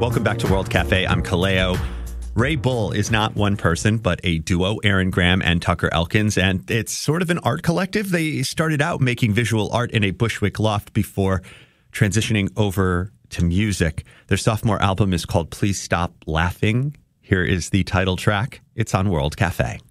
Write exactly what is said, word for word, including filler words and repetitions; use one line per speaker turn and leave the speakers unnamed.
Welcome back to World Cafe. I'm Kaleo. Ray Bull is not one person, but a duo, Aaron Graham and Tucker Elkins, and it's sort of an art collective. They started out making visual art in a Bushwick loft before transitioning over to music. Their sophomore album is called Please Stop Laughing. Here is the title track. It's on World Cafe.